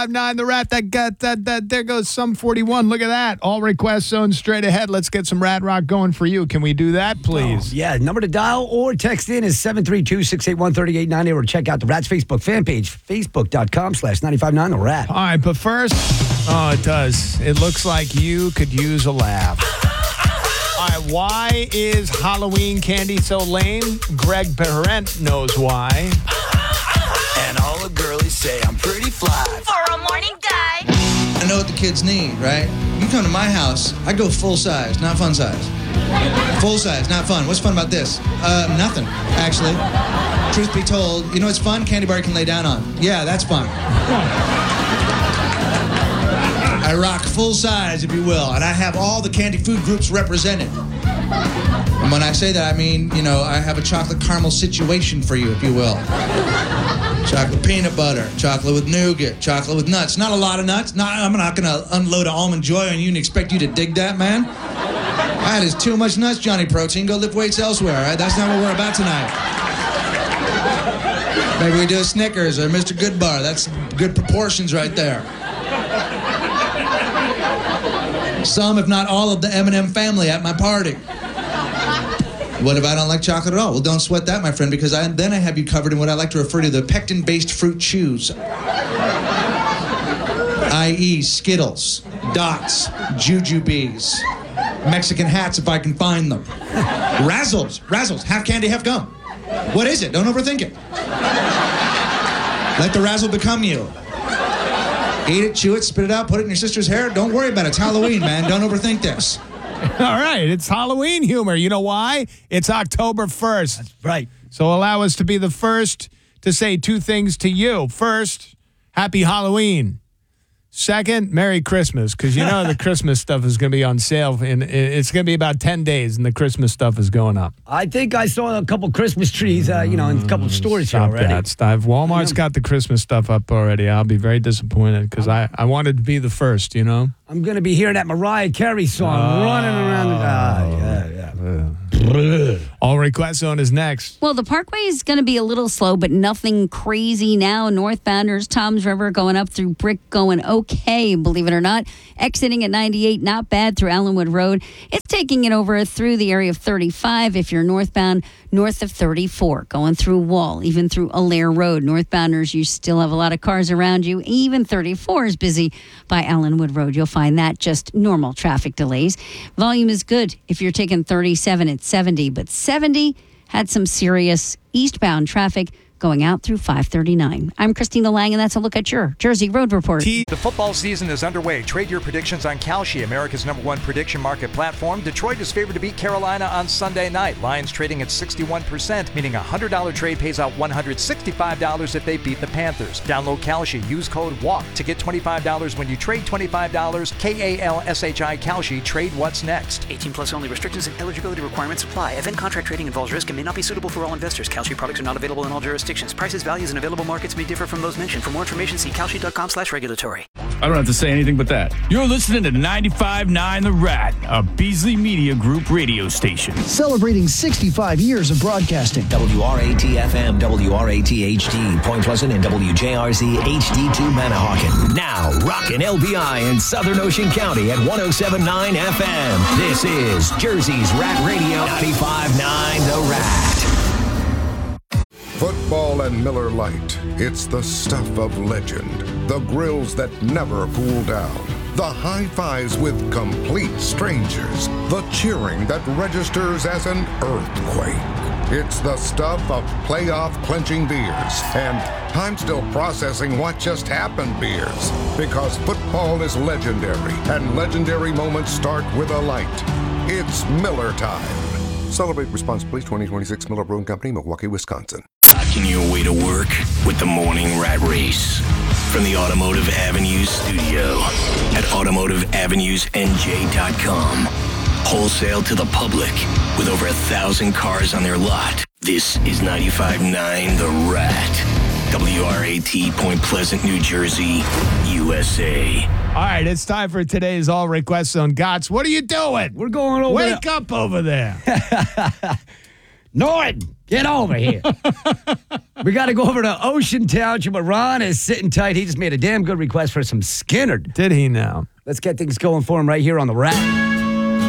9, the rat that got that. There goes some 41. Look at that. All request zone straight ahead. Let's get some Rat Rock going for you. Can we do that, please? Oh, yeah. Number to dial or text in is 732-681-3890 or check out the Rat's Facebook fan page, facebook.com/959 The Rat. All right, but first, it does. It looks like you could use a laugh. All right, why is Halloween candy so lame? Greg Parent knows why. And all the girlies say I'm pretty fly. For a morning guy. I know what the kids need, right? You come to my house, I go full size, not fun size. Full size, not fun. What's fun about this? Nothing, actually. Truth be told, you know what's fun? Candy bar you can lay down on. Yeah, that's fun. I rock full size, if you will, and I have all the candy food groups represented. And when I say that, I mean, I have a chocolate caramel situation for you, if you will. Chocolate peanut butter, chocolate with nougat, chocolate with nuts. Not a lot of nuts. I'm not going to unload an Almond Joy on you and expect you to dig that, man. That is too much nuts, Johnny Protein. Go lift weights elsewhere, all right? That's not what we're about tonight. Maybe we do a Snickers or Mr. Goodbar. That's good proportions right there. Some, if not all, of the M&M family at my party. What if I don't like chocolate at all? Well, don't sweat that, my friend, because then I have you covered in what I like to refer to the pectin-based fruit chews. I.e. Skittles, Dots, Jujubes, Mexican hats if I can find them. Razzles, half candy, half gum. What is it? Don't overthink it. Let the razzle become you. Eat it, chew it, spit it out, put it in your sister's hair. Don't worry about it. It's Halloween, man. Don't overthink this. All right, it's Halloween humor. You know why? It's October 1st. That's right. So allow us to be the first to say two things to you. First, Happy Halloween. Second, Merry Christmas, because the Christmas stuff is going to be on sale. It's going to be about 10 days, and the Christmas stuff is going up. I think I saw a couple Christmas trees, in a couple of stores here Stop already. that, Steve. Walmart's got the Christmas stuff up already. I'll be very disappointed because I wanted to be the first, I'm going to be hearing that Mariah Carey song running around. Yeah. All request zone is next. Well, the Parkway is going to be a little slow, but nothing crazy now. Northbounders, Toms River going up through Brick going okay, believe it or not. Exiting at 98, not bad through Allenwood Road. It's taking it over through the area of 35 if you're northbound, north of 34. Going through Wall, even through Allaire Road. Northbounders, you still have a lot of cars around you. Even 34 is busy by Allenwood Road. You'll find that just normal traffic delays. Volume is good if you're taking 37 at 70, but 70 had some serious eastbound traffic going out through 539. I'm Christina Lang, and that's a look at your Jersey Road Report. The football season is underway. Trade your predictions on Kalshi, America's #1 prediction market platform. Detroit is favored to beat Carolina on Sunday night. Lions trading at 61%, meaning a $100 trade pays out $165 if they beat the Panthers. Download Kalshi. Use code WALK to get $25 when you trade $25. KALSHI Kalshi. Trade what's next. 18 plus only. Restrictions and eligibility requirements apply. Event contract trading involves risk and may not be suitable for all investors. Kalshi products are not available in all jurisdictions. Prices, values, and available markets may differ from those mentioned. For more information, see kalshi.com/regulatory. I don't have to say anything but that. You're listening to 95.9 The Rat, a Beasley Media Group radio station. Celebrating 65 years of broadcasting. WRAT-FM, WRAT-HD, Point Pleasant, and WJRZ HD2 Manahawkin. Now, rockin' LBI in Southern Ocean County at 107.9 FM. This is Jersey's Rat Radio, 95.9 The Rat. Football and Miller Lite. It's the stuff of legend. The grills that never cool down. The high fives with complete strangers. The cheering that registers as an earthquake. It's the stuff of playoff clinching beers. And I'm still processing what just happened beers. Because football is legendary. And legendary moments start with a light. It's Miller time. Celebrate responsibly. 2026 Miller Brewing Company, Milwaukee, Wisconsin. Rocking your way to work with the Morning Rat Race. From the Automotive Avenues studio at automotiveavenusnj.com. Wholesale to the public with over 1,000 cars on their lot. This is 95.9 The Rat. WRAT, Point Pleasant, New Jersey, USA. All right, it's time for today's All Request Zone. Gots, what are you doing? We're going over. Wake up over there. Norton, get over here. We got to go over to Ocean Township. Ron is sitting tight. He just made a damn good request for some Skinner. Did he now? Let's get things going for him right here on the Rat.